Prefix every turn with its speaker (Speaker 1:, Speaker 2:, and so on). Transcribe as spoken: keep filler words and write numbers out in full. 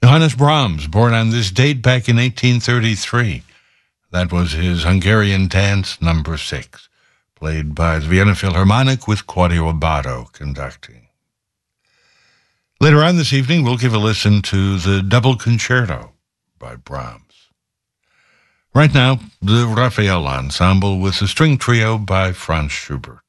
Speaker 1: Johannes Brahms, born on this date back in eighteen thirty-three. That was his Hungarian Dance Number Six, played by the Vienna Philharmonic with Claudio Abbado conducting. Later on this evening, we'll give a listen to the Double Concerto by Brahms. Right now, the Raphael Ensemble with a string trio by Franz Schubert.